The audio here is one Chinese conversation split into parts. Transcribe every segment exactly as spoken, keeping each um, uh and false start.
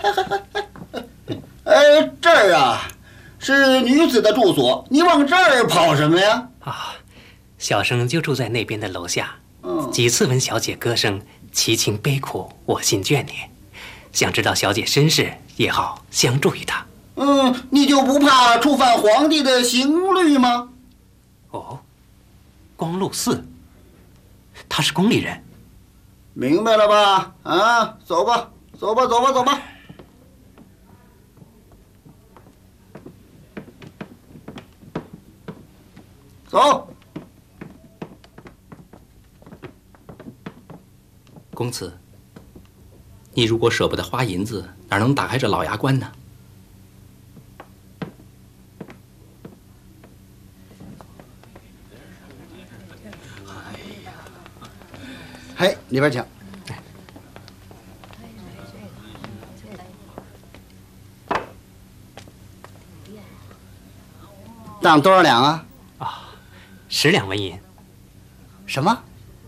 哎，这儿啊，是女子的住所，你往这儿跑什么呀？ 啊，小生就住在那边的楼下。 嗯， 几次闻小姐歌声，其情悲苦，我心眷恋。想知道小姐身世，也好相助于她。 嗯，你就不怕触犯皇帝的刑律吗？ 哦，光禄寺，他是宫里人。 明白了吧？啊，走吧，走吧，走吧，走吧。走。 公子，你如果舍不得花银子，哪能打开这老衙关呢？ 嘿，里边请。当多少两啊？ 啊，十两纹银。 什么？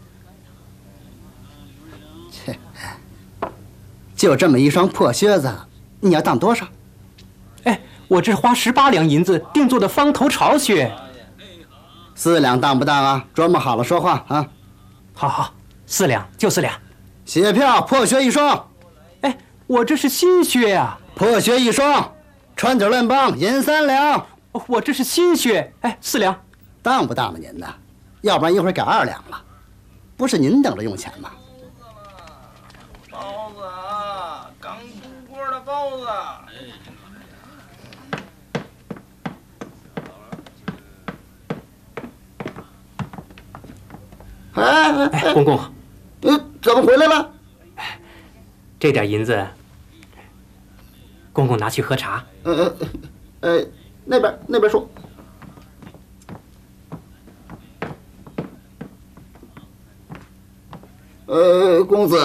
切，就这么一双破靴子，你要当多少？ 哎，我这花十八两银子定做的方头朝靴。 四两当不当啊？琢磨好了说话啊！ 好好，四两就四两。 写票，破靴一双。 哎，我这是新靴呀、啊！ 破靴一双，穿九论棒，银三两。 我这是新靴，哎，四两。 当不当了您呢？要不然一会儿改二两了，不是您等着用钱吗？ 包子啊，刚出锅的包子。 哎哎哎，公公， 呃，怎么回来了？ 这点银子，公公拿去喝茶。 呃呃呃，那边那边说。呃，公子。